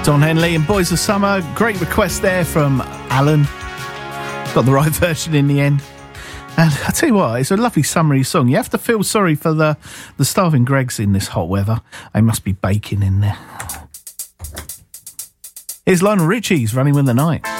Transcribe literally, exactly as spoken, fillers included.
Don Henley and Boys of Summer. Great request there from Alan. Got the right version in the end. And I tell you what, it's a lovely summery song. You have to feel sorry for the, the starving Gregs in this hot weather. They must be baking in there. Here's Lionel Richie's Running With the Night.